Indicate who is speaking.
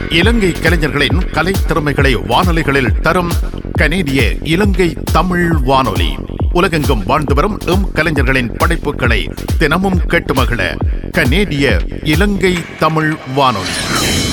Speaker 1: இலங்கை கலைஞர்களின் கலை திறமைகளை வானொலிகளில் தரும் கனேடிய இலங்கை தமிழ் வானொலி. உலகெங்கும் வாழ்ந்து வரும் கலைஞர்களின் படைப்புகளை தினமும் கேட்டு மகிழ கனேடிய இலங்கை தமிழ் வானொலி.